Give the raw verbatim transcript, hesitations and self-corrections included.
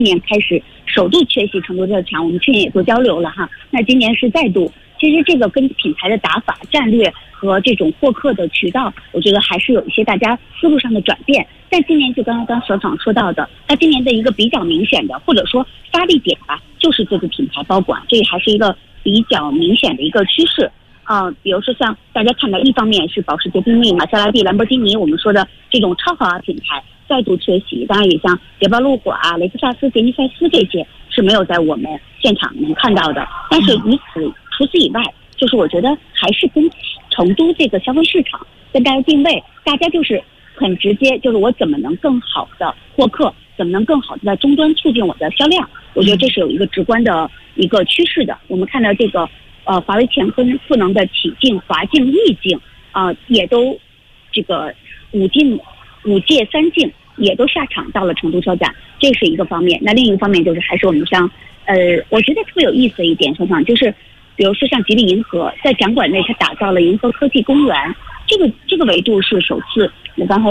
年开始首度缺席成都车展，我们去年也做交流了哈，那今年是再度。其实这个跟品牌的打法、战略和这种获客的渠道，我觉得还是有一些大家思路上的转变。但今年就刚刚刚所长说到的，那今年的一个比较明显的，或者说发力点吧，就是这个品牌包管，这还是一个比较明显的一个趋势。啊、呃，比如说像大家看到，一方面是保时捷、宾利、玛莎拉蒂、兰博基尼，我们说的这种超豪华品牌再度缺席，当然也像捷豹路虎啊、雷克萨斯、杰尼赛斯这些是没有在我们现场能看到的。但是以此除此以外，就是我觉得还是跟成都这个消费市场跟大家定位，大家就是很直接，就是我怎么能更好的获客，怎么能更好的在终端促进我的销量，我觉得这是有一个直观的一个趋势的。我们看到这个呃华为乾坤赋能的启境、华境、逸境啊、呃，也都这个五进五届三境也都下场到了成都车展，这是一个方面。那另一个方面就是还是我们像呃，我觉得特别有意思的一点，首先就是。比如说像吉利银河在展馆内，它打造了银河科技公园，这个这个维度是首次。我刚才